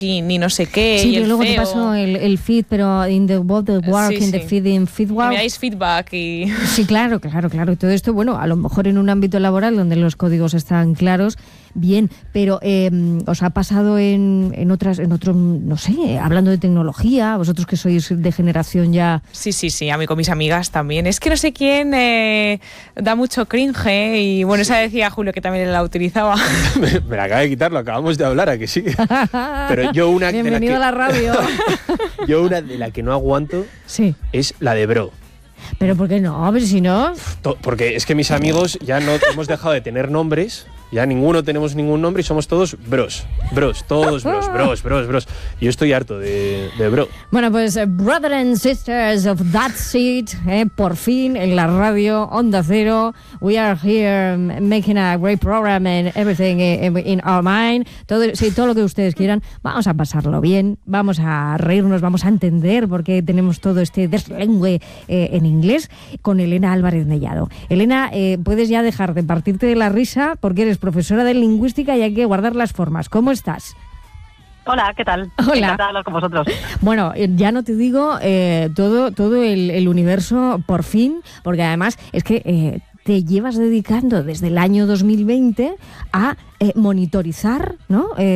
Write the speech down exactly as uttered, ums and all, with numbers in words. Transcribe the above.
y ni no sé qué. Sí, y el yo luego feo. te paso el, el feed, pero in the what the work, Sí, in the sí. feed, in feedback. Me dais feedback y... Sí, claro, claro, claro. Y todo esto, bueno, a lo mejor en un ámbito laboral donde los códigos están claros, bien, pero eh, os ha pasado en, en otras, en otros, no sé, hablando de tecnología, vosotros que sois de generación ya... Sí, sí, sí, a mí con mis amigas también. Es que no sé quién eh, da mucho cringe, ¿eh? Y bueno, esa decía Julio que también la utilizaba. me, me la acaba de quitar, lo acabamos de hablar, ¿a que sí? Pero yo una Bienvenido de la a la radio. que, yo una de la que no aguanto Sí. es la de bro. Pero ¿por qué no? A ver si no... To- Porque es que mis amigos ya no hemos dejado de tener nombres, ya ninguno tenemos ningún nombre y somos todos bros, bros, todos bros, bros, bros, bros. Y yo estoy harto de, de bro. Bueno, pues eh, Brother and Sisters of That Seat, eh, por fin en la radio Onda Cero. We are here um, making a great program and everything in, in our mind. Todo, sí, todo lo que ustedes quieran. Vamos a pasarlo bien, vamos a reírnos, vamos a entender por qué tenemos todo este deslengue eh, en inglés con Elena Álvarez Mellado. Elena, eh, puedes ya dejar de partirte de la risa porque eres profesora de lingüística y hay que guardar las formas. ¿Cómo estás? Hola, ¿qué tal? Hola. Encantada de hablar con vosotros. Bueno, eh, ya no te digo eh, todo, todo el, el universo por fin, porque además es que eh, te llevas dedicando desde el año dos mil veinte a eh, monitorizar, ¿no? Eh,